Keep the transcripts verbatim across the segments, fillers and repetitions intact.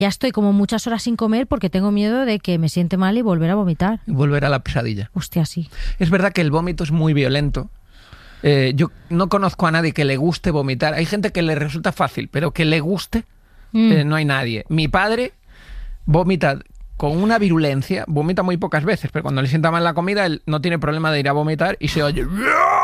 ya estoy como muchas horas sin comer porque tengo miedo de que me siente mal y volver a vomitar. Volver a la pesadilla. Hostia, sí. Es verdad que el vómito es muy violento. Eh, yo no conozco a nadie que le guste vomitar. Hay gente que le resulta fácil, pero que le guste, mm. eh, no hay nadie. Mi padre vomita con una virulencia, vomita muy pocas veces, pero cuando le sienta mal la comida, él no tiene problema de ir a vomitar y se oye...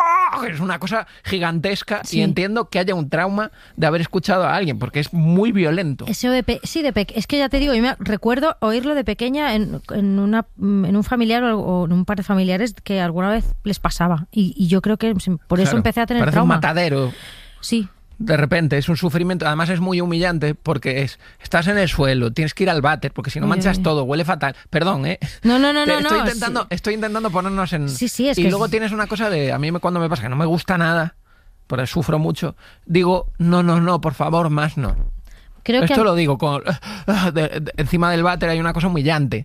Es una cosa gigantesca sí. y entiendo que haya un trauma de haber escuchado a alguien, porque es muy violento. Eso de pe- sí, de pe- es que ya te digo, yo me recuerdo oírlo de pequeña en, en, una, en un familiar o en un par de familiares que alguna vez les pasaba. Y, y yo creo que por eso claro, empecé a tener parece trauma. Un matadero. Sí. De repente es un sufrimiento, además es muy humillante porque es estás en el suelo, tienes que ir al váter porque si no manchas todo, huele fatal. Perdón, ¿eh? No, no, no, Te, no. Estoy, no, intentando, sí. estoy intentando ponernos en... Sí, sí, es y que luego es... tienes una cosa de... A mí me, cuando me pasa que no me gusta nada, porque sufro mucho, digo, no, no, no, por favor, más no. Creo Esto que... lo digo, con, de, de, encima del váter hay una cosa humillante.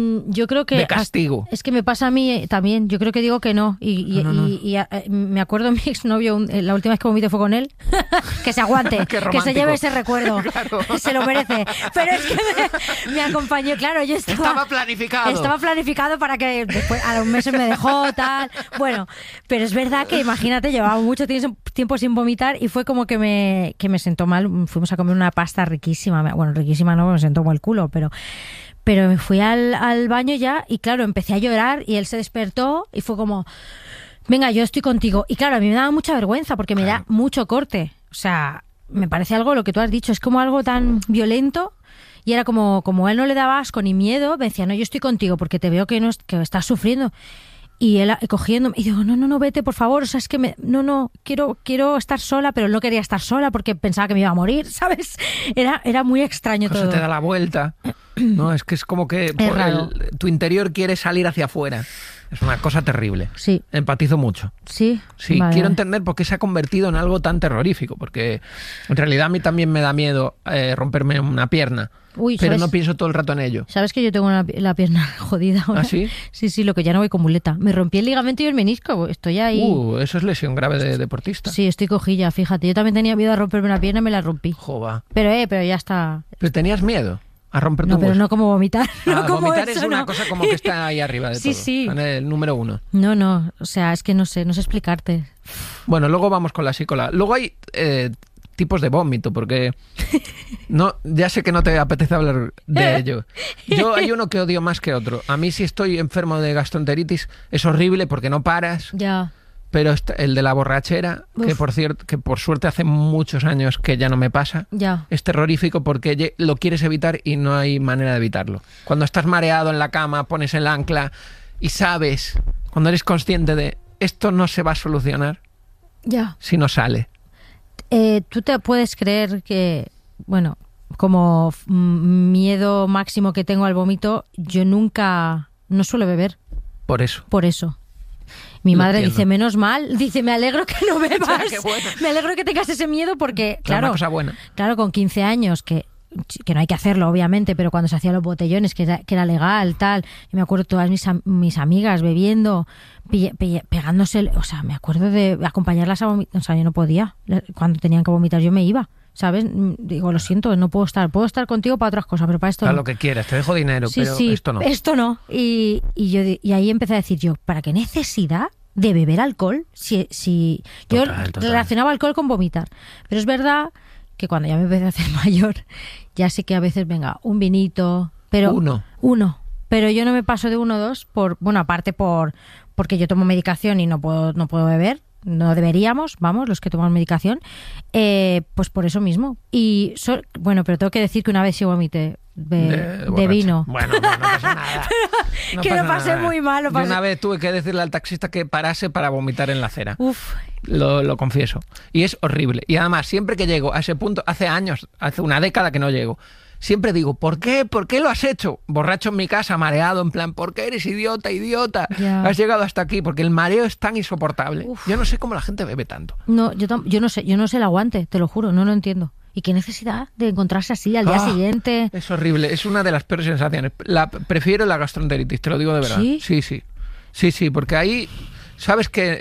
Yo creo que... De castigo. Es que me pasa a mí también. Yo creo que digo que no. Y, y, no, no, no. y, y a, me acuerdo mi exnovio, la última vez que vomité fue con él. Que se aguante, que se lleve ese recuerdo. Claro. Se lo merece. Pero es que me, me acompañó. Claro, yo estaba... Estaba planificado. Estaba planificado para que después, a los meses me dejó, tal. Bueno, pero es verdad que, imagínate, llevaba mucho tiempo sin vomitar y fue como que me, que me sentó mal. Fuimos a comer una pasta riquísima. Bueno, riquísima no, me sentó como el culo, pero... Pero me fui al, al baño ya y claro, empecé a llorar y él se despertó y fue como, venga, yo estoy contigo. Y claro, a mí me daba mucha vergüenza porque me da mucho corte. O sea, me parece algo, lo que tú has dicho, es como algo tan violento y era como, como él no le daba asco ni miedo, me decía, no, yo estoy contigo porque te veo que, no, que estás sufriendo. Y él cogiéndome, y digo, no, no, no, vete, por favor, o sea, es que me, no, no, quiero, quiero estar sola, pero no quería estar sola porque pensaba que me iba a morir, ¿sabes? Era, era muy extraño todo. Se te da la vuelta. No, es que es como que por el, tu interior quiere salir hacia afuera. Es una cosa terrible. Sí. Empatizo mucho. Sí. Sí, vale. Quiero entender por qué se ha convertido en algo tan terrorífico, porque en realidad a mí también me da miedo eh, romperme una pierna. Uy, pero ¿sabes? No pienso todo el rato en ello. ¿Sabes que yo tengo una, la pierna jodida ahora? ¿Ah, sí? Sí, sí, lo que ya no voy con muleta. Me rompí el ligamento y el menisco. Estoy ahí... Uh, eso es lesión grave de deportista. Sí, estoy cojilla, fíjate. Yo también tenía miedo a romperme una pierna y me la rompí. Jova. Pero, eh, pero ya está. ¿Pero tenías miedo a romper tu No, pero hueso? no como vomitar. Ah, no como vomitar eso, es una no. cosa como que está ahí arriba de sí, todo. Sí, sí. En el número uno. No, no. O sea, es que no sé, no sé explicarte. Bueno, luego vamos con la psicóloga. Luego hay... Eh, tipos de vómito, porque no, ya sé que no te apetece hablar de ello. Yo hay uno que odio más que otro. A mí si estoy enfermo de gastroenteritis es horrible porque no paras. Ya. Pero el de la borrachera, Uf. que por cierto, que por suerte hace muchos años que ya no me pasa, ya. es terrorífico porque lo quieres evitar y no hay manera de evitarlo. Cuando estás mareado en la cama, pones el ancla y sabes, cuando eres consciente de esto no se va a solucionar ya. si no sale. Eh, ¿Tú te puedes creer que, bueno, como miedo máximo que tengo al vómito, yo nunca, no suelo beber? Por eso. Por eso. Mi Lo madre entiendo. dice, menos mal, dice, me alegro que no bebas. Qué bueno. Me alegro que tengas ese miedo porque, claro, una cosa buena. Claro, con quince años, que, que no hay que hacerlo, obviamente, pero cuando se hacían los botellones, que era, que era legal, tal, yo me acuerdo todas mis, mis amigas bebiendo, Pe- pe- pegándose, o sea, me acuerdo de acompañarlas a vomitar, o sea, yo no podía, cuando tenían que vomitar yo me iba, ¿sabes? Digo, lo siento, no puedo estar, puedo estar contigo para otras cosas, pero para esto para no. lo que quieras, te dejo dinero, sí, pero sí, esto no. Esto no, y, y, yo, y ahí empecé a decir yo, ¿para qué necesidad de beber alcohol? Si, si yo Total, total. relacionaba alcohol con vomitar, pero es verdad que cuando ya me empecé a hacer mayor, ya sé que a veces, venga, un vinito, pero... Uno. Uno. Pero yo no me paso de uno o dos, por, bueno, aparte por porque yo tomo medicación y no puedo no puedo beber, no deberíamos, vamos, los que tomamos medicación, eh, pues por eso mismo. Y so, bueno, pero tengo que decir que una vez sí vomité de, de, de vino. Bueno, no, no pasa nada. No que pasa lo pasé nada. Muy mal. Lo pasé... Una vez tuve que decirle al taxista que parase para vomitar en la acera. Uf. Lo, lo confieso. Y es horrible. Y además, siempre que llego a ese punto, hace años, hace una década que no llego, siempre digo, ¿por qué? ¿Por qué lo has hecho? Borracho en mi casa, mareado, en plan, ¿por qué eres idiota, idiota? Ya. Has llegado hasta aquí, porque el mareo es tan insoportable. Uf. Yo no sé cómo la gente bebe tanto. No, yo, yo no sé, yo no sé el aguante, te lo juro, no lo entiendo. ¿Y qué necesidad de encontrarse así al día ah, siguiente? Es horrible, es una de las peores sensaciones. La, prefiero la gastroenteritis, te lo digo de verdad. ¿Sí? Sí, sí. Sí, sí, porque ahí sabes que...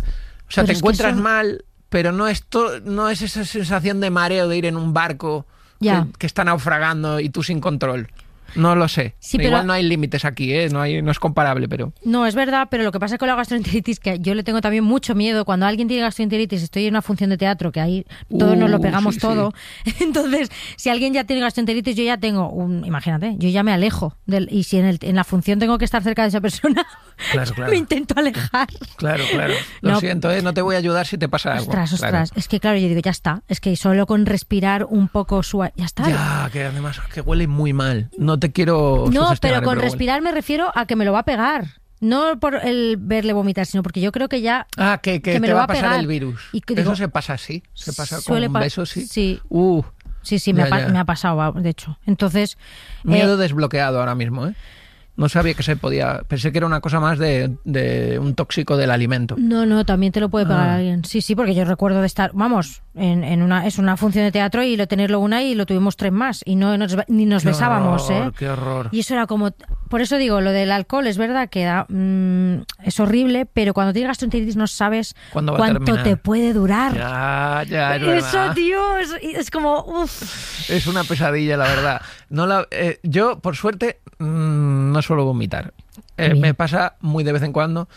O sea, pero te es encuentras eso... mal, pero no es, to, no es esa sensación de mareo de ir en un barco Ya. que, que está naufragando y tú sin control. No lo sé. Sí, Igual pero- no hay límites aquí, ¿eh? No, hay, no es comparable, pero... No, es verdad, pero lo que pasa con la gastroenteritis, que yo le tengo también mucho miedo. Cuando alguien tiene gastroenteritis, estoy en una función de teatro, que ahí todos Uh, nos lo pegamos sí, todo. Entonces, si alguien ya tiene gastroenteritis, yo ya tengo un... Imagínate, yo ya me alejo. Del, y si en, el, en la función tengo que estar cerca de esa persona, Claro, yo claro. me intento alejar. Claro, claro. Lo No. siento, ¿eh? No te voy a ayudar si te pasa algo. Ostras, Claro. ostras. Es que claro, yo digo, ya está. Es que solo con respirar un poco suave... Ya está. Ya, que además que huele muy mal. No te quiero No, sugestionar, pero con huele. respirar me refiero a que me lo va a pegar. No por el verle vomitar, sino porque yo creo que ya... Ah, que, que, que me te lo va va a pasar pegar. el virus. Y que Eso digo- se pasa así. Se pasa con Suele un pa- beso, sí. sí. Uh, Sí, sí, me, Ya, ha, pa- ya. me ha pasado, va, de hecho. Entonces, miedo eh, desbloqueado ahora mismo, ¿eh? No sabía que se podía... Pensé que era una cosa más de, de un tóxico del alimento. no, no, también te lo puede pegar Ah. alguien. Sí, sí, porque yo recuerdo de estar, vamos, en, en una es una función de teatro y lo tenerlo una y lo tuvimos tres más y no nos, ni nos Qué besábamos, horror, ¿eh? Qué horror. Y eso era como, por eso digo, lo del alcohol es verdad que da, mm, es horrible, pero cuando tienes gastroenteritis no sabes ¿Cuándo va a cuánto terminar? te puede durar. Ya, ya, es Eso, verdad. tío, es, es como, uff. Es una pesadilla, la verdad. No la, eh, yo, por suerte, mmm, no suelo vomitar. Eh, Bien. me pasa muy de vez en cuando.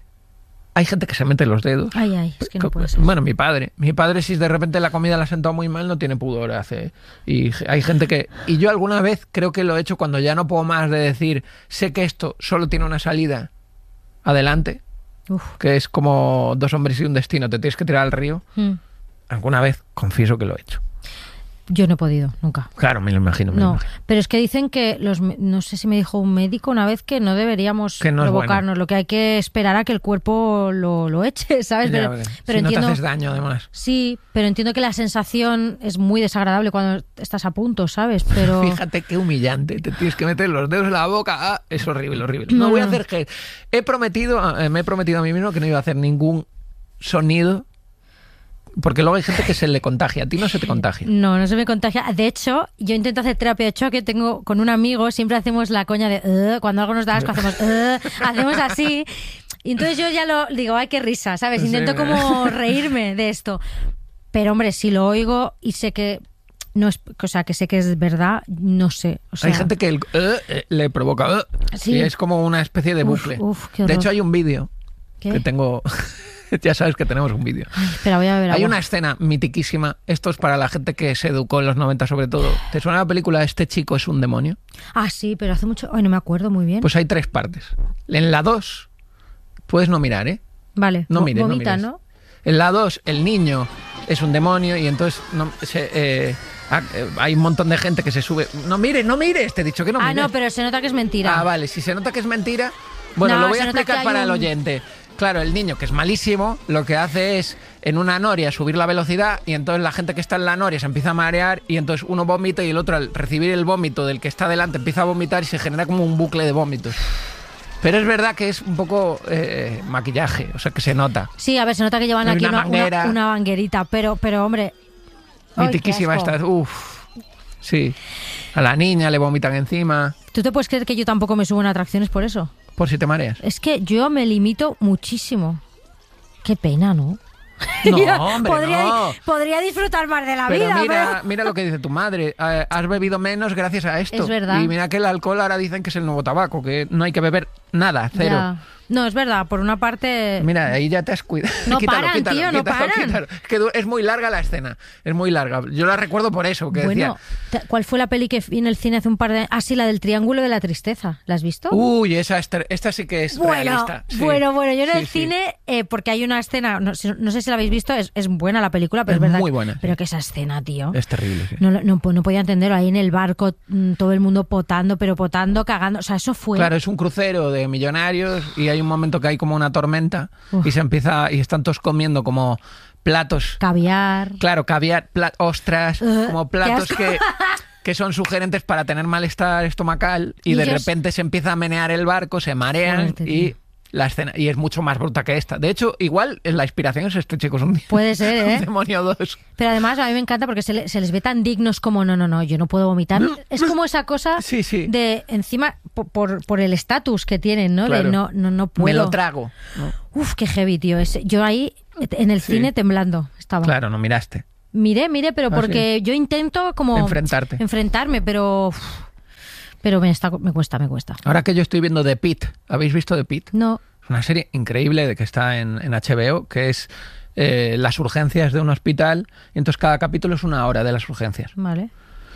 Hay gente que se mete los dedos. Ay, ay, es que no puede ser. Bueno, mi padre. Mi padre, si de repente la comida la ha sentado muy mal, no tiene pudor. Hace. Y hay gente que... Y yo alguna vez creo que lo he hecho cuando ya no puedo más de decir, sé que esto solo tiene una salida adelante, Uf. que es como dos hombres y un destino, te tienes que tirar al río. Mm. Alguna vez confieso que lo he hecho. Yo no he podido, nunca. Claro, me lo imagino. Me lo No, imagino. pero es que dicen que los, me- no sé si me dijo un médico una vez que no deberíamos Que no es provocarnos, lo que hay que esperar a que el cuerpo lo, lo eche, ¿sabes? Ya, Pero, vale. pero si no te entiendo, haces daño, además. sí, pero entiendo que la sensación es muy desagradable cuando estás a punto, ¿sabes? Pero Fíjate qué humillante. Te tienes que meter los dedos en la boca. Ah, es horrible, horrible. No, No, voy a no. hacer que... He prometido, eh, me he prometido a mí mismo que no iba a hacer ningún sonido. Porque luego hay gente que se le contagia. A ti no se te contagia. no, no se me contagia. De hecho, yo intento hacer terapia de choque, tengo con un amigo, siempre hacemos la coña de "Ugh", cuando algo nos da asco, hacemos "Ugh", hacemos así. Y entonces yo ya lo digo, ay, qué risa, ¿sabes? Sí, Intento me- como reírme de esto. Pero hombre, si lo oigo y sé que no es, o sea, que sé que es verdad, no sé. O sea, Hay gente que el, eh, eh, le provoca... eh, Sí. Y es como una especie de Uf, bucle. uf, qué de horror. hecho, hay un vídeo ¿Qué? que tengo... Ya sabes que tenemos un vídeo. Ay, espera, voy a ver Hay agua. una escena mitiquísima. Esto es para la gente que se educó en los noventa sobre todo. ¿Te suena la película Este chico es un demonio? Ah, sí, pero hace mucho... Ay, no me acuerdo muy bien. Pues hay tres partes. En la dos puedes no mirar, ¿eh? vale, No vo- mires, no vomita, mires. ¿no? En la dos el niño es un demonio y entonces no, se, eh, ah, eh, hay un montón de gente que se sube. No mires, no mires, te he dicho que no ah, mires. no, pero se nota que es mentira. Ah, vale, si se nota que es mentira... Bueno, No, lo voy se a nota explicar que hay para el un- oyente. Claro, el niño, que es malísimo, lo que hace es en una noria subir la velocidad y entonces la gente que está en la noria se empieza a marear y entonces uno vomita y el otro al recibir el vómito del que está delante empieza a vomitar y se genera como un bucle de vómitos. Pero es verdad que es un poco eh, maquillaje, o sea que se nota. Sí, a ver, se nota que llevan Hay aquí una una, una, manguera. una manguerita, pero, pero hombre... ay, Mitiquísima qué asco. esta. Uf. Sí. A la niña le vomitan encima. ¿Tú te puedes creer que yo tampoco me subo en atracciones por eso? Por si te mareas. Es que yo me limito muchísimo. Qué pena, ¿no? No, Mira, hombre, podría, no. podría disfrutar más de la Pero vida, mira, pero... mira lo que dice tu madre. Eh, has bebido menos gracias a esto. Es verdad. Y mira que el alcohol ahora dicen que es el nuevo tabaco, que no hay que beber nada, cero. Ya. No, es verdad, por una parte... Mira, ahí ya te has cuidado. No Quítalo, paran, quítalo, tío, no quítalo, paran. quítalo. Es que du- es muy larga la escena. Es muy larga. Yo la recuerdo por eso, que Bueno, decía... te- ¿cuál fue la peli que vi en el cine hace un par de... Ah, sí, la del Triángulo de la Tristeza. ¿La has visto? Uy, esa es ter- esta sí que es Bueno, realista. Sí. bueno, bueno, yo en Sí, el sí. cine, eh, porque hay una escena, no, sé- no sé si la habéis visto, es, es buena la película, pero Es es, verdad. muy buena, sí. Pero que esa escena, tío. Es terrible, sí. No, lo- no, no podía entenderlo. Ahí en el barco, mm, todo el mundo potando, pero potando, cagando. O sea, eso fue. Claro, es un crucero de millonarios y hay un momento que hay como una tormenta Uf. y se empieza y están todos comiendo como platos, Caviar. claro, caviar, pla- ostras, Uh, como qué platos asco. que que son sugerentes para tener malestar estomacal y, Y de ellos- repente se empieza a menear el barco, se marean Fuerte, y tío. la escena y es mucho más bruta que esta. De hecho, igual la inspiración es este chico es un Puede ser, un ¿eh? demonio dos. Pero además a mí me encanta porque se, le- se les ve tan dignos como no, no, no, yo no puedo vomitar. Es como esa cosa Sí, sí. de encima por, por, por el estatus que tienen, ¿no? Claro. De no, no, no puedo. Me lo trago. ¿no? Uf, qué heavy, tío. Ese- yo ahí en el Sí. cine temblando estaba. Claro, no miraste. miré, miré, pero Ah, porque sí. yo intento como... Enfrentarte. Enfrentarme, pero... uf, pero me, está, me cuesta, me cuesta. Ahora que yo estoy viendo The Pitt, ¿habéis visto The Pitt? No. Es una serie increíble de que está en, en H B O, que es eh, las urgencias de un hospital, y entonces cada capítulo es una hora de las urgencias. Vale.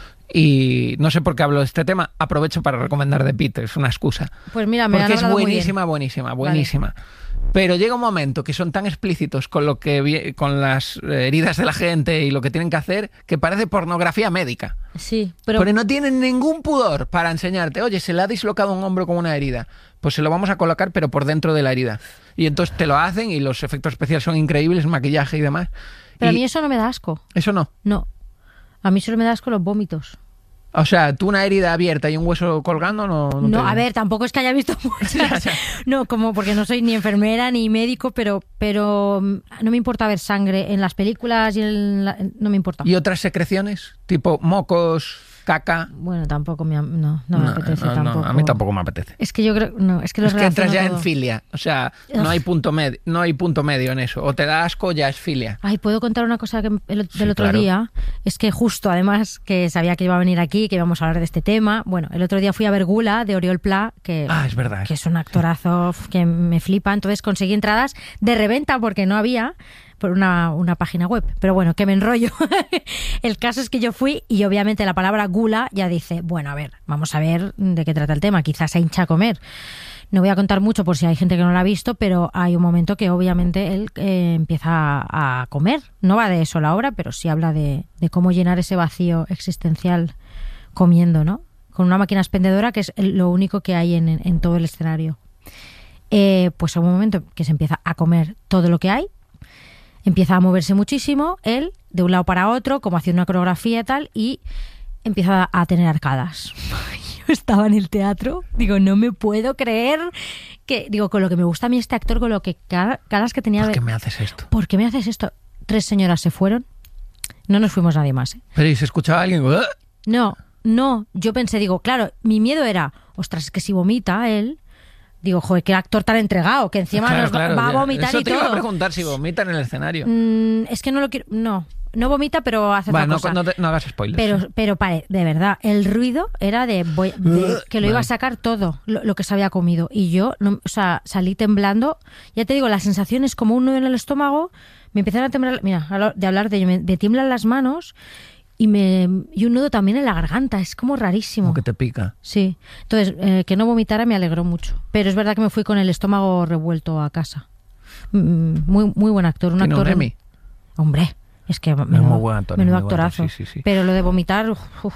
Y no sé por qué hablo de este tema, aprovecho para recomendar The Pitt, es una excusa. Pues mira, me han Porque es hablado muy bien. buenísima, buenísima, buenísima. Pero llega un momento que son tan explícitos con lo que vi- con las heridas de la gente y lo que tienen que hacer, que parece pornografía médica. Sí, pero... Porque no tienen ningún pudor para enseñarte, oye, se le ha dislocado un hombro con una herida, pues se lo vamos a colocar pero por dentro de la herida. Y entonces te lo hacen y los efectos especiales son increíbles, maquillaje y demás. Pero Y a mí eso no me da asco. eso no. No. A mí solo me da asco los vómitos. O sea, tú una herida abierta y un hueso colgando no... No, No, te- a ver, tampoco es que haya visto muchas. Ya, ya. No, como porque no soy ni enfermera ni médico, pero, pero mm, no me importa ver sangre en las películas y en la- en- no me importa. ¿Y otras secreciones? Tipo mocos, caca... Bueno, tampoco me, no, no me apetece no, no, tampoco. a mí tampoco me apete. Es que yo creo, no, es que lo Es que entras relaciono ya todo. en filia, o sea, no Ugh. hay punto medio, no hay punto medio en eso. O te da asco o ya es filia. Ay, ¿puedo contar una cosa que el, del Sí, otro claro. día? Es que justo, además, que sabía que iba a venir aquí, que íbamos a hablar de este tema. Bueno, el otro día fui a ver Gula, de Oriol Pla, que, Ah, es verdad. que es un actorazo que me flipa. Entonces conseguí entradas de reventa porque no había por una, una página web. Pero bueno, que me enrollo. El caso es que yo fui y obviamente la palabra Gula ya dice, bueno, a ver, vamos a ver de qué trata el tema. Quizás se hincha a comer. No voy a contar mucho por si hay gente que no lo ha visto, pero hay un momento que obviamente él eh, empieza a, a comer. No va de eso la obra, pero sí habla de, de cómo llenar ese vacío existencial comiendo, ¿no? Con una máquina expendedora que es el- lo único que hay en, en- en todo el escenario. Eh, pues en un momento que se empieza a comer todo lo que hay, empieza a moverse muchísimo, él, de un lado para otro, como haciendo una coreografía y tal, y empieza a tener arcadas. Yo estaba en el teatro, digo, no me puedo creer que, digo, con lo que me gusta a mí este actor, con lo que cara- caras que tenía... ¿Por qué de- me haces esto? ¿Por qué me haces esto? Tres señoras se fueron, no nos fuimos nadie más, ¿eh? Pero ¿y se escuchaba alguien? ¡Uah! No, no, yo pensé, digo, claro, mi miedo era, ostras, es que si vomita él, digo, joder, qué actor tan entregado, que encima Claro, nos va, claro, va a ya. vomitar Eso y te iba a todo. preguntar si vomita en el escenario. Mm, es que no lo quiero, no, no vomita, pero hace Va, otra no, cosa. no, te- no hagas spoilers. Pero, pero pare, de verdad, el ruido era de, voy- de que lo iba a Vale. sacar todo, lo, lo que se había comido. Y yo, no, o sea, salí temblando. Ya te digo, la sensación es como un nudo en el estómago. Me empezaron a temblar, mira, a lo- de hablar de ello, me, me tiemblan las manos y, me, y un nudo también en la garganta. Es como rarísimo. Como que te pica. Sí. Entonces, eh, que no vomitara me alegró mucho. Pero es verdad que me fui con el estómago revuelto a casa. Mm, Muy, muy buen actor. Un ¿Tiene actor un Emmy? Hombre, es que muy menudo, buen actor, menudo muy buen actorazo. actor, sí, sí, sí. Pero lo de vomitar, uf, uf.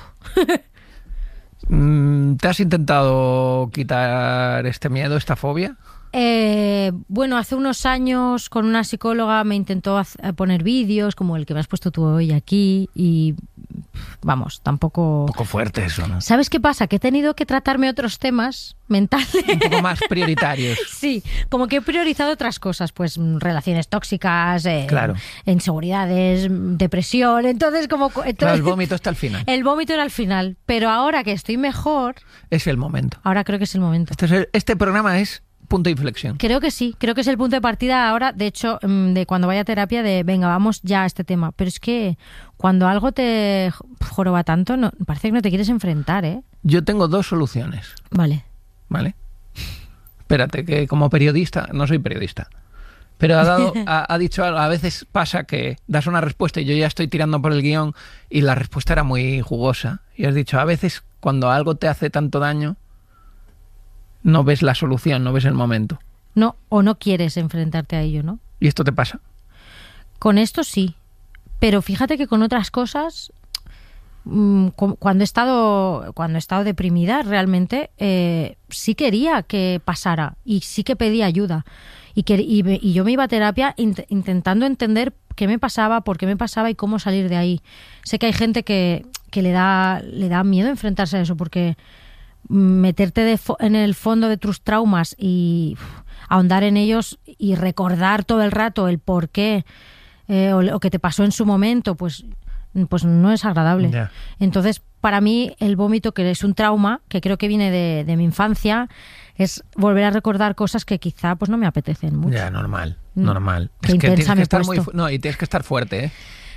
Mm, ¿Te has intentado quitar este miedo, esta fobia? Eh, bueno, hace unos años con una psicóloga me intentó haz- poner vídeos como el que me has puesto tú hoy aquí y vamos, tampoco... Un poco fuerte eso, ¿no? ¿Sabes qué pasa? Que he tenido que tratarme otros temas mentales. Un poco más prioritarios. Sí, como que he priorizado otras cosas, pues mm, relaciones tóxicas, eh, Claro. inseguridades, mm, depresión, entonces como... co- Claro, entonces- el vómito está al final. el vómito era al final, pero ahora que estoy mejor, Es el momento. ahora creo que es el momento. Este, es el- este programa es punto de inflexión. Creo que sí, creo que es el punto de partida ahora, de hecho, mm, de cuando vaya a terapia, de venga, vamos ya a este tema. Pero es que cuando algo te joroba tanto, no, parece que no te quieres enfrentar, ¿eh? Yo tengo dos soluciones, Vale. ¿vale? Espérate, que como periodista, no soy periodista, pero ha, dado, ha, ha dicho algo, a veces pasa que das una respuesta y yo ya estoy tirando por el guión y la respuesta era muy jugosa. Y has dicho, a veces cuando algo te hace tanto daño, no ves la solución, no ves el momento. No, o no quieres enfrentarte a ello, ¿no? ¿Y esto te pasa? Con esto sí, pero fíjate que con otras cosas, mm, cu- cuando he estado, cuando he estado deprimida, realmente eh, sí quería que pasara y sí que pedía ayuda. Y, que, y, me- y yo me iba a terapia int- intentando entender qué me pasaba, por qué me pasaba y cómo salir de ahí. Sé que hay gente que, que le da, le da miedo enfrentarse a eso porque meterte de fo- en el fondo de tus traumas y uf, ahondar en ellos y recordar todo el rato el por qué eh, o lo que te pasó en su momento, pues, pues no es agradable. Ya. Entonces, para mí, el vómito, que es un trauma, que creo que viene de, de mi infancia, es volver a recordar cosas que quizá pues no me apetecen mucho. Ya, normal, Mm. normal. Qué Es que tienes intensa que me he estar muy puesto. fu- no, y tienes que estar fuerte, ¿eh?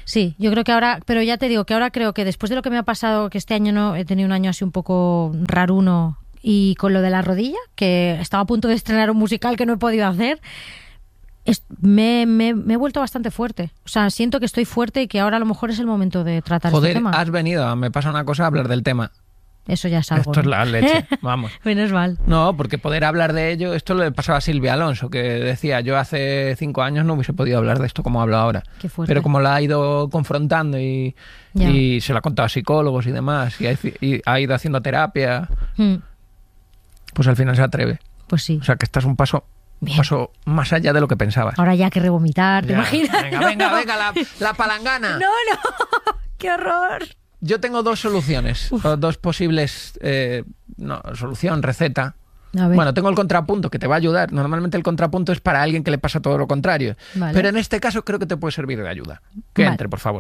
Sí, yo creo que ahora, pero ya te digo que ahora creo que después de lo que me ha pasado, que este año no he tenido un año así un poco raruno y con lo de la rodilla, que estaba a punto de estrenar un musical que no he podido hacer, es, me, me, me he vuelto bastante fuerte. O sea, siento que estoy fuerte y que ahora a lo mejor es el momento de tratar Joder, este tema. has venido, me pasa una cosa, a hablar del tema. Eso ya es algo. Esto es ¿no? la leche, vamos. Menos mal. No, porque poder hablar de ello, esto le pasaba a Silvia Alonso, que decía, yo hace cinco años no hubiese podido hablar de esto como hablo ahora. Qué fuerte. Pero como la ha ido confrontando y, y se lo ha contado a psicólogos y demás, y ha, y ha ido haciendo terapia, hmm. pues al final se atreve. Pues sí. O sea, que estás un paso... Un paso más allá de lo que pensabas. Ahora ya que revomitar, ¿te ya, imaginas? Venga, no. venga, venga, la, la palangana. No, no, qué horror. Yo tengo dos soluciones, Uf. o dos posibles, eh, no, solución, receta. Bueno, tengo el contrapunto que te va a ayudar. Normalmente el contrapunto es para alguien que le pasa todo lo contrario. Vale. Pero en este caso creo que te puede servir de ayuda. Que vale. entre, por favor.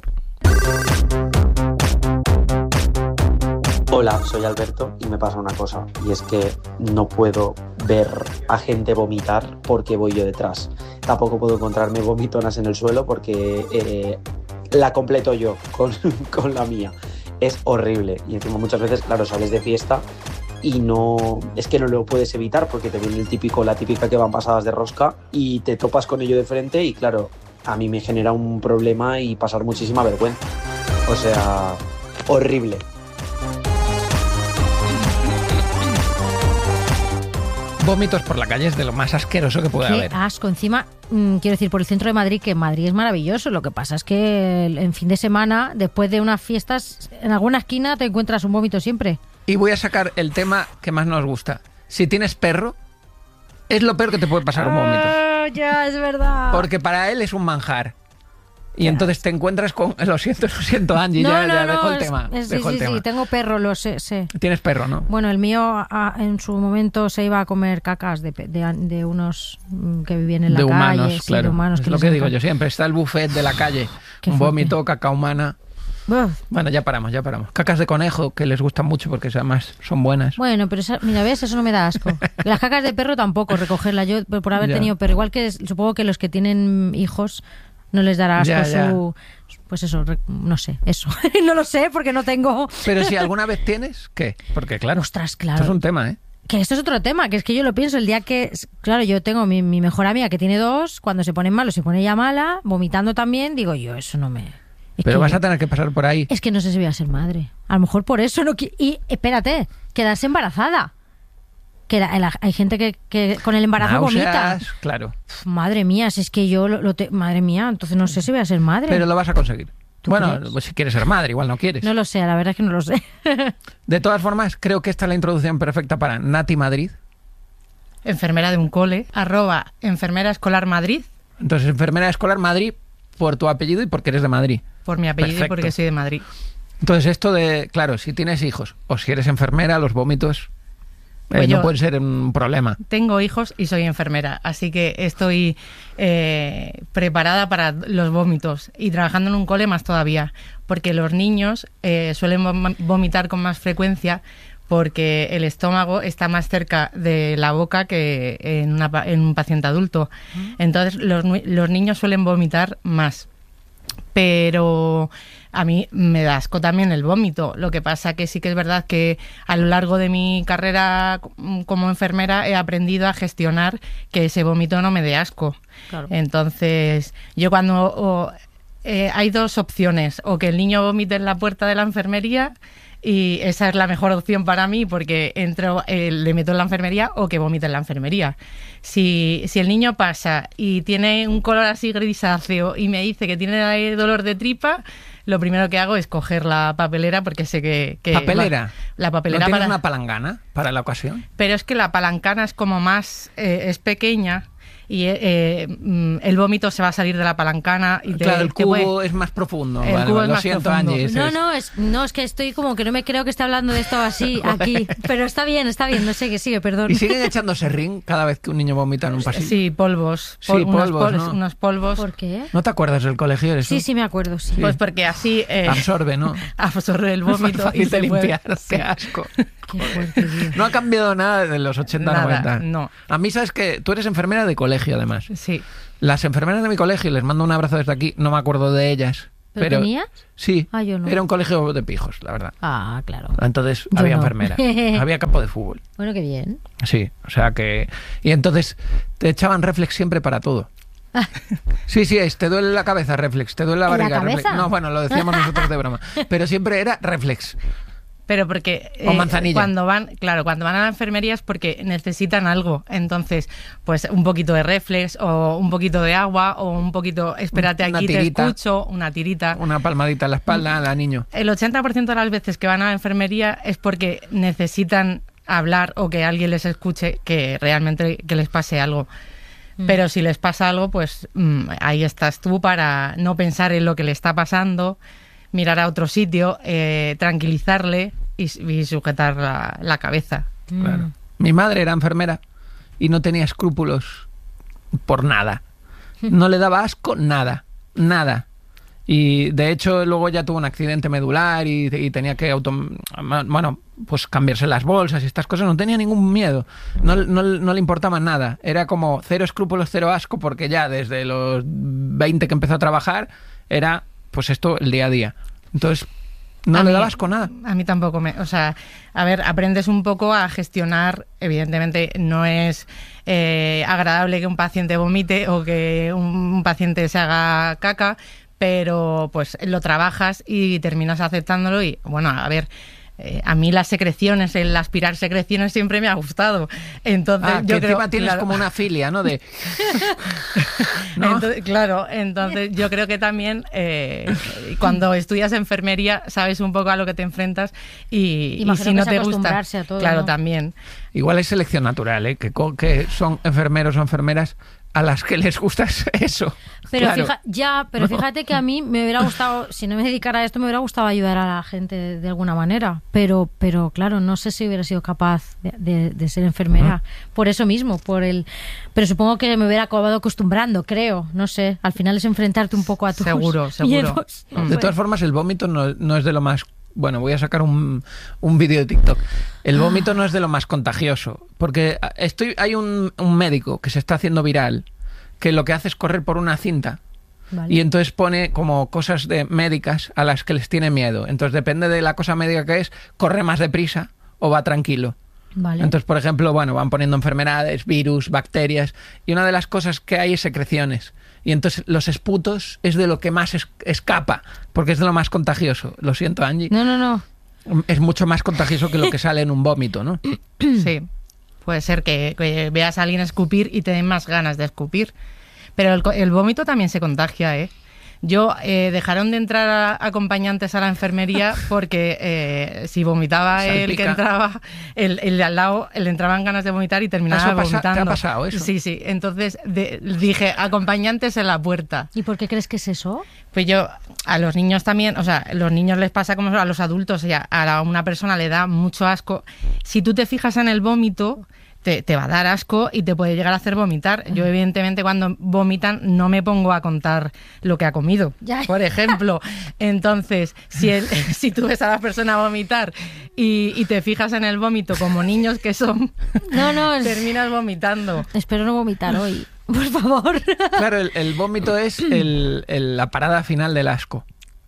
Hola, soy Alberto y me pasa una cosa, y es que no puedo ver a gente vomitar porque voy yo detrás. Tampoco puedo encontrarme vomitonas en el suelo porque eh, la completo yo con, con la mía. Es horrible y encima muchas veces, claro, sales de fiesta y no, es que no lo puedes evitar porque te viene el típico, la típica que van pasadas de rosca y te topas con ello de frente y claro, a mí me genera un problema y pasar muchísima vergüenza. O sea, horrible. Vómitos por la calle es de lo más asqueroso que puede Qué haber. asco. Encima, mmm, quiero decir, por el centro de Madrid, que Madrid es maravilloso. Lo que pasa es que en fin de semana, después de unas fiestas, en alguna esquina te encuentras un vómito siempre. Y voy a sacar el tema que más nos gusta. Si tienes perro, es lo peor que te puede pasar un vómito. Oh, ya, es verdad. Porque para él es un manjar. Y ya. Entonces te encuentras con... Lo siento, lo siento, Angie, no, ya, no, ya no, dejo el es, tema. Es, dejo sí, el sí, tema. sí, tengo perro, lo sé, sé. Tienes perro, ¿no? Bueno, el mío a, a, en su momento se iba a comer cacas de, de, de unos que vivían en la de calle. Humanos, sí, claro. de humanos, es que lo que digo encanta. yo siempre. Está el buffet de la calle. Un vómito, caca humana. Uf. Bueno, ya paramos, ya paramos. Cacas de conejo, que les gustan mucho porque además son buenas. Bueno, pero esa, mira, ves, eso no me da asco. Las cacas de perro tampoco, recogerlas. Yo, por haber ya. tenido perro, igual que supongo que los que tienen hijos no les dará asco ya, ya. su... Pues eso, no sé, eso. No lo sé porque no tengo... Pero si alguna vez tienes, ¿qué? Porque claro, ostras, claro. esto es un tema, ¿eh? Que esto es otro tema, que es que yo lo pienso el día que... Claro, yo tengo mi, mi mejor amiga que tiene dos, cuando se pone malo se pone ella mala, vomitando también, digo yo, eso no me... Es Pero que, vas a tener que pasar por ahí. Es que no sé si voy a ser madre. A lo mejor por eso no... Y espérate, quedarse embarazada. Que la, la, hay gente que, que con el embarazo Náuseas, vomita. Claro. Madre mía, si es que yo lo, lo te, madre mía, entonces no sé si voy a ser madre. Pero lo vas a conseguir. Bueno, crees? pues si quieres ser madre, igual no quieres. No lo sé, la verdad es que no lo sé. De todas formas, creo que esta es la introducción perfecta para Nati Madrid. Enfermera de un cole, arroba enfermera escolar Madrid. Entonces, enfermera escolar Madrid por tu apellido y porque eres de Madrid. Por mi apellido Perfecto. Y porque soy de Madrid. Entonces, esto de, claro, si tienes hijos o si eres enfermera, los vómitos eh, Pues no yo pueden ser un problema. Tengo hijos y soy enfermera, así que estoy eh, preparada para los vómitos y trabajando en un cole más todavía, porque los niños eh, suelen vomitar con más frecuencia porque el estómago está más cerca de la boca que en, una, en un paciente adulto. Entonces los, los niños suelen vomitar más. Pero a mí me da asco también el vómito. Lo que pasa que sí que es verdad que a lo largo de mi carrera como enfermera he aprendido a gestionar que ese vómito no me dé asco. Claro. Entonces, yo cuando... O, eh, hay dos opciones. O que el niño vomite en la puerta de la enfermería... Y esa es la mejor opción para mí porque entro, eh, le meto en la enfermería o que vomite en la enfermería. Si, si el niño pasa y tiene un color así grisáceo y me dice que tiene dolor de tripa, lo primero que hago es coger la papelera porque sé que... que ¿Papelera? Va, la papelera ¿No tienes para, una palangana para la ocasión? Pero es que la palancana es como más... Eh, es pequeña... Y eh, el vómito se va a salir de la palancana y te, claro, el te cubo puede... es más profundo. El vale, cubo vale, es lo más siento, profundo. Angie. No, es... no, es, no, es que estoy como que no me creo que esté hablando de esto así aquí. Pero está bien, está bien, no sé, que sigue, perdón. ¿Y siguen echando serrín cada vez que un niño vomita en un pasillo? Sí, polvos. Sí, Pol- polvos, unos, pol- ¿no? unos polvos. ¿Por qué? ¿No te acuerdas del colegio eso? Sí, sí me acuerdo, sí. Pues porque así... Eh, absorbe, ¿no? absorbe el vómito. Es más fácil y de se puede- limpiar. sí. Qué asco. Qué fuerte, tío. No ha cambiado nada de los ochenta, Nada, noventa. no. A mí, ¿sabes que tú eres enfermera de colegio, además? Sí. Las enfermeras de mi colegio, les mando un abrazo desde aquí, no me acuerdo de ellas, ¿Pero, pero tenías? Sí, Ah, yo no. era un colegio de pijos, la verdad. Ah, claro. Entonces Yo había no. enfermera, había campo de fútbol. Bueno, qué bien. Sí, o sea que... Y entonces te echaban reflex siempre para todo. Sí, sí, es, te duele la cabeza, reflex, te duele la ¿En la barriga, cabeza? reflex. No, bueno, lo decíamos nosotros de broma. Pero siempre era reflex. Pero porque O manzanilla. cuando van, claro, cuando van a la enfermería es porque necesitan algo. Entonces, pues un poquito de reflex o un poquito de agua o un poquito, espérate Una aquí, tirita. te escucho, una tirita. Una palmadita en la espalda, la niño. El ochenta por ciento de las veces que van a la enfermería es porque necesitan hablar o que alguien les escuche que realmente que les pase algo. Pero si les pasa algo, pues mmm, ahí estás tú para no pensar en lo que le está pasando, mirar a otro sitio, eh, tranquilizarle y, y sujetar la, la cabeza. Claro. Mi madre era enfermera y no tenía escrúpulos por nada. No le daba asco nada, nada. Y de hecho luego ya tuvo un accidente medular y, y tenía que auto, bueno, pues cambiarse las bolsas y estas cosas. No tenía ningún miedo, no, no, no le importaba nada. Era como cero escrúpulos, cero asco, porque ya desde los veinte que empezó a trabajar era pues esto el día a día. Entonces no A le mí- daba asco nada. A mí tampoco me... O sea, a ver, aprendes un poco a gestionar. Evidentemente no es eh, agradable que un paciente vomite o que un, un paciente se haga caca, pero pues lo trabajas y terminas aceptándolo y, bueno, a ver... eh, a mí las secreciones, el aspirar secreciones siempre me ha gustado. Entonces, Ah, que yo creo encima tienes claro. como una filia, ¿no? De... ¿No? Entonces, claro, entonces yo creo que también eh, cuando estudias enfermería sabes un poco a lo que te enfrentas y, y Imagino si que no es te gusta, acostumbrarse a todo, claro, ¿no? también. Igual es selección natural, ¿eh? Que, co- que son enfermeros o enfermeras a las que les gusta eso. Pero Claro. fija, ya, pero No. fíjate que a mí me hubiera gustado, si no me dedicara a esto, me hubiera gustado ayudar a la gente de, de alguna manera. Pero, pero claro, no sé si hubiera sido capaz de, de- de ser enfermera. Por eso mismo, por el. Pero supongo que me hubiera acabado acostumbrando, creo. No sé. Al final es enfrentarte un poco a tus Seguro, seguro. miedos. No De sé. todas formas, el vómito no, no es de lo más... Bueno, voy a sacar un, un vídeo de TikTok. El vómito no es de lo más contagioso. Porque estoy, hay un, un médico que se está haciendo viral que lo que hace es correr por una cinta. Vale. Y entonces pone como cosas de médicas a las que les tiene miedo. Entonces depende de la cosa médica que es, corre más deprisa o va tranquilo. Vale. Entonces, por ejemplo, bueno, van poniendo enfermedades, virus, bacterias, y una de las cosas que hay es secreciones. Y entonces los esputos es de lo que más es- escapa, porque es de lo más contagioso. Lo siento, Angie. No, no, no. Es mucho más contagioso que lo que sale en un vómito, ¿no? Sí, puede ser que, que veas a alguien escupir y te den más ganas de escupir. Pero el, co- el vómito también se contagia, ¿eh? Yo eh, dejaron de entrar a- acompañantes a la enfermería porque eh, si vomitaba el que Salpica. entraba, el, el de al lado le entraban ganas de vomitar y terminaba ¿Eso pasa- vomitando. te ha pasado eso? Sí, sí. Entonces de- dije, acompañantes en la puerta. ¿Y por qué crees que es eso? Pues yo, a los niños también, o sea, a los niños les pasa como a los adultos, o sea, a la- una persona le da mucho asco. Si tú te fijas en el vómito, te, te va a dar asco y te puede llegar a hacer vomitar. Yo, evidentemente, cuando vomitan no me pongo a contar lo que ha comido, Ya. por ejemplo. Entonces, si, el, si tú ves a la persona vomitar y, y te fijas en el vómito como niños que son, No, no, es- terminas vomitando. espero no vomitar hoy. Por favor. Claro, el, el vómito es el- el- la parada final del asco.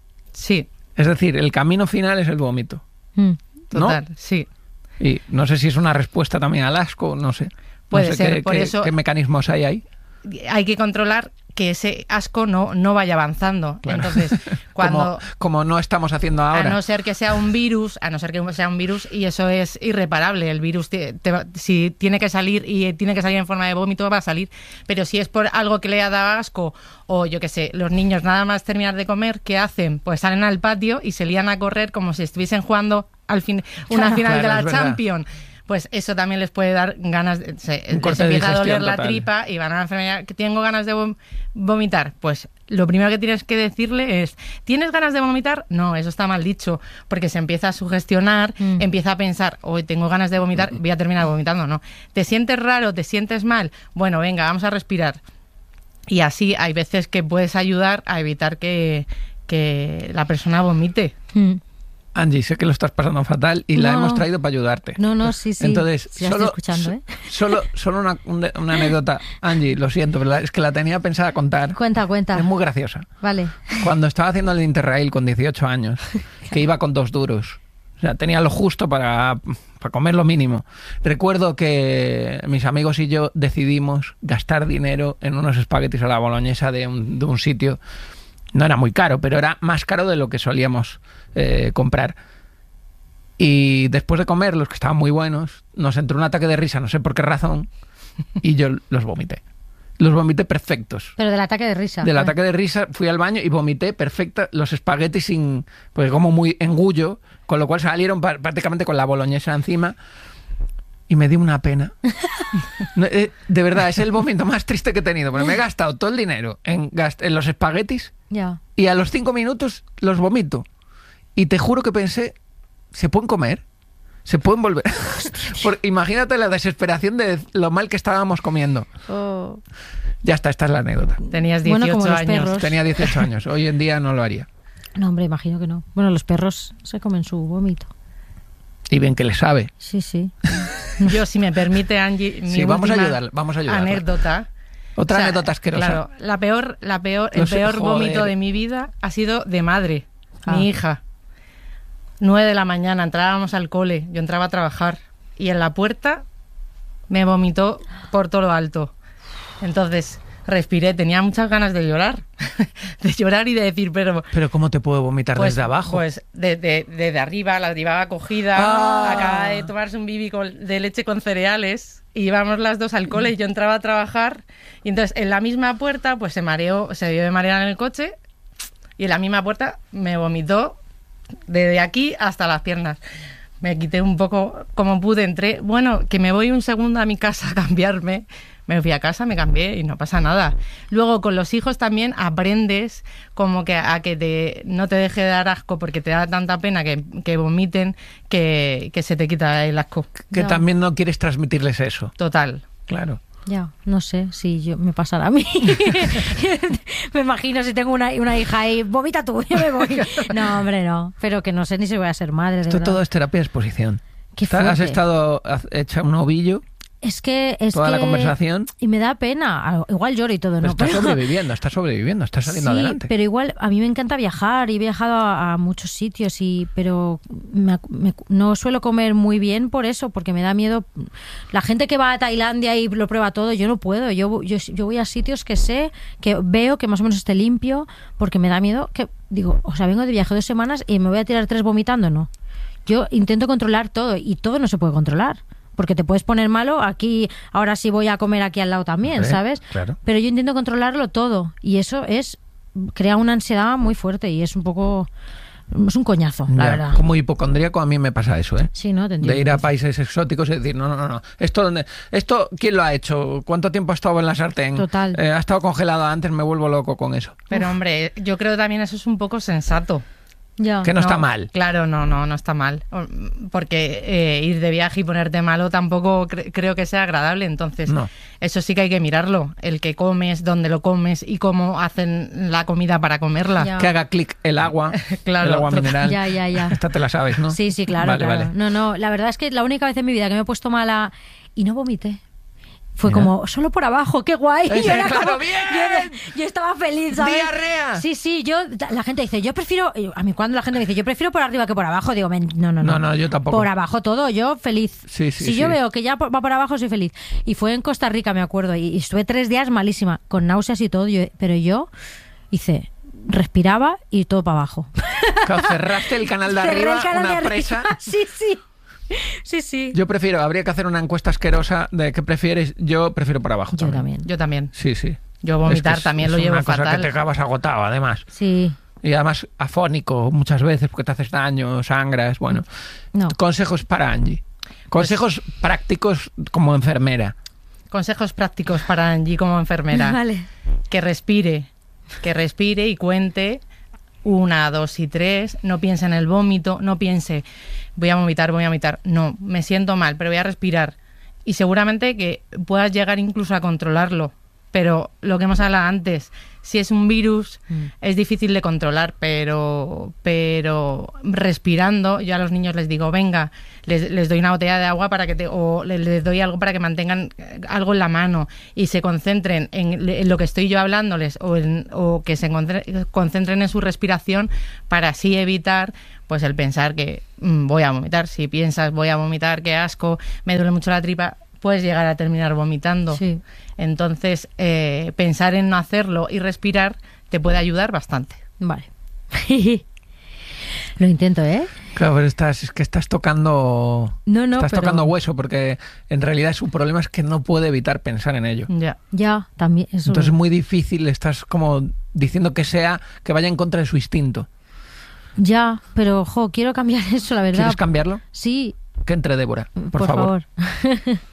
Sí, Es decir, el camino final es el vómito. Mm. total, sí. Y no sé si es una respuesta también al asco, no sé. No Puede sé ser, qué, por qué- eso- qué mecanismos hay ahí. Hay que controlar que ese asco no, no vaya avanzando. Claro. Entonces, cuando... como, como no estamos haciendo A ahora. no ser que sea un virus, a no ser que sea un virus, y eso es irreparable. El virus, te- te va- si tiene que salir y tiene que salir en forma de vómito, va a salir. Pero si es por algo que le ha dado asco, o yo qué sé, los niños nada más terminar de comer, ¿qué hacen? Pues salen al patio y se lían a correr como si estuviesen jugando al fin, una Claro. final de Claro, la es verdad. Champions. Pues eso también les puede dar ganas, de, se, Un corte se de empieza a digestión doler la total. tripa y van a la enfermedad, que tengo ganas de vom- vomitar. Pues lo primero que tienes que decirle es, ¿tienes ganas de vomitar? No, eso está mal dicho, porque se empieza a sugestionar, Mm. empieza a pensar, hoy tengo ganas de vomitar, voy a terminar vomitando. No, ¿te sientes raro? ¿Te sientes mal? Bueno, venga, vamos a respirar. Y así hay veces que puedes ayudar a evitar que, que la persona vomite. Mm. Angie, sé que lo estás pasando fatal y la No. hemos traído para ayudarte. No, no, sí, sí. Entonces, Sí, la solo, estoy escuchando, ¿eh? solo, solo una, una- una anécdota. Angie, lo siento, pero la- es que la tenía pensada contar. Cuenta, cuenta. Es muy graciosa. Vale. Cuando estaba haciendo el Interrail con dieciocho años, que iba con dos duros. O sea, tenía lo justo para, para comer lo mínimo. Recuerdo que mis amigos y yo decidimos gastar dinero en unos espaguetis a la boloñesa de un, de un sitio. No era muy caro, pero era más caro de lo que solíamos eh, comprar. Y después de comerlos, que estaban muy buenos, nos entró un ataque de risa, no sé por qué razón, y yo los vomité. Los vomité perfectos. Pero del ataque de risa. Del Vale. ataque de risa fui al baño y vomité perfecta los espaguetis sin, pues como muy engullo, con lo cual salieron pa- prácticamente con la boloñesa encima y me dio una pena. No, eh, de verdad, es el vómito más triste que he tenido, porque me he gastado todo el dinero en, gast- en los espaguetis Ya. y a los cinco minutos los vomito. Y te juro que pensé, ¿se pueden comer? ¿Se pueden volver? Por- imagínate la desesperación de lo mal que estábamos comiendo. Oh. Ya está, esta es la anécdota. Tenías Bueno, dieciocho como los años. perros. Tenía dieciocho años, hoy en día no lo haría. No, hombre, imagino que no. Bueno, los perros se comen su vómito. Y bien que le sabe. Sí, sí. Yo, si me permite, Angie, mi Sí, vamos a última ayudar, vamos a ayudarla. anécdota. Otra O sea, anécdota asquerosa. Claro, la peor, la peor, Lo el sé, peor joder. vómito de mi vida ha sido de madre, Ah. mi hija. Nueve de la mañana, entrábamos al cole, yo entraba a trabajar y en la puerta me vomitó por todo lo alto. Entonces respiré, tenía muchas ganas de llorar, de llorar y de decir, pero Pero ¿cómo te puedo vomitar pues, desde abajo? Pues de- de- desde arriba, la llevaba cogida, Ah. acaba de tomarse un bibi con- de leche con cereales y íbamos las dos al cole y yo entraba a trabajar y entonces en la misma puerta pues se mareó, se dio de marear en el coche y en la misma puerta me vomitó desde aquí hasta las piernas. Me quité un poco como pude, entré, bueno, que me voy un segundo a mi casa a cambiarme. Me fui a casa, me cambié y no pasa nada. Luego con los hijos también aprendes como que a que te, no te deje dar asco porque te da tanta pena que, que vomiten que, que se te quita el asco. que Ya. también no quieres transmitirles eso. Total. Claro. Ya, no sé si yo me pasará a mí. Me imagino si tengo una, una hija ahí, vomita tú, yo me voy. No, hombre, no. Pero que no sé ni si voy a ser madre. de Esto verdad. todo es terapia de exposición. Qué Está- Has fuerte. estado haz- hecha un ovillo Es que es toda la que- conversación. Y me da pena. Ah, igual lloro y todo, Pero ¿no? estás Pero- sobreviviendo, estás sobreviviendo, estás saliendo sí, adelante. pero igual a mí me encanta viajar y he viajado a, a muchos sitios y pero me- me- no suelo comer muy bien por eso, porque me da miedo. La gente que va a Tailandia y lo prueba todo, yo no puedo. Yo, yo, yo voy a sitios que sé, que veo que más o menos esté limpio, porque me da miedo que, digo, o sea, vengo de viaje dos semanas y me voy a tirar tres vomitando, no. Yo intento controlar todo y todo no se puede controlar. Porque te puedes poner malo aquí, ahora sí voy a comer aquí al lado también, Hombre, ¿sabes? claro. Pero yo intento controlarlo todo y eso es crea una ansiedad muy fuerte y es un poco es un coñazo, la Ya, verdad. como hipocondríaco a mí me pasa eso, ¿eh? Sí, no, te entiendo. De ir a países exóticos y decir, no, no, no, no. ¿Esto, dónde- esto quién lo ha hecho? ¿Cuánto tiempo ha estado en la sartén? Total. Eh, ha estado congelado antes, me vuelvo loco con eso. Pero hombre, yo creo también eso es un poco sensato. Ya. Que no, está mal. Claro, no, no, no está mal. Porque eh, ir de viaje y ponerte malo tampoco cre- creo que sea agradable. Entonces, No. eso sí que hay que mirarlo. El que comes, dónde lo comes y cómo hacen la comida para comerla. Ya. Que haga clic el agua, Claro, el agua total. mineral. Ya, ya, ya. Esta te la sabes, ¿no? Sí, sí, claro, Vale, claro. vale. No, no, la verdad es que la única vez en mi vida que me he puesto mala y no vomité. Fue Mira. como, solo por abajo, qué guay. Ese, Yo era claro, como- bien. Yo, yo estaba feliz, ¿sabes? ¡Diarrea! Sí, sí, yo, la gente dice, yo prefiero, a mí cuando la gente me dice, yo prefiero por arriba que por abajo, digo, "Men, no, no, no. No, no, yo tampoco. Por abajo todo, yo feliz. Sí, sí, si yo sí. veo que ya por- va por abajo, soy feliz. Y fue en Costa Rica, me acuerdo, y, y estuve tres días malísima, con náuseas y todo, yo- pero yo hice, respiraba y todo para abajo. Claro, cerraste el canal de Cerré arriba, el canal una de arriba. presa. Sí, sí. Sí, sí. Yo prefiero, habría que hacer una encuesta asquerosa de qué prefieres. Yo prefiero por abajo. Yo también. también. Yo también. Sí, sí. Yo vomitar Es que es- también es lo llevo una cosa fatal. que te acabas agotado, además. Sí. Y además afónico muchas veces porque te haces daño, sangras. Bueno, No. consejos para Angie. Consejos prácticos como enfermera. Consejos prácticos para Angie como enfermera. Vale. Que respire, que respire y cuente una, dos y tres. No piense en el vómito, no piense voy a vomitar, voy a vomitar. No, me siento mal, pero voy a respirar. Y seguramente que puedas llegar incluso a controlarlo. pero lo que hemos hablado antes, si es un virus, Mm. es difícil de controlar, pero, pero respirando, yo a los niños les digo, venga, les, les doy una botella de agua para que te, o les, les doy algo para que mantengan algo en la mano y se concentren en, en lo que estoy yo hablándoles o, en, o que se concentre- concentren en su respiración para así evitar pues el pensar que mm, voy a vomitar. Si piensas voy a vomitar, qué asco, me duele mucho la tripa, puedes llegar a terminar vomitando. Sí. Entonces, eh, pensar en no hacerlo y respirar te puede ayudar bastante. Vale. Lo intento, ¿eh? Claro, pero estás, es que estás tocando, No, no, estás pero- tocando hueso, porque en realidad su problema es que no puede evitar pensar en ello. Ya. Ya, también. Eso... Entonces es muy difícil, estás como diciendo que sea, que vaya en contra de su instinto. Ya, pero, jo, quiero cambiar eso, la verdad. ¿Quieres cambiarlo? Sí, Que entre Débora, por, por, favor. favor.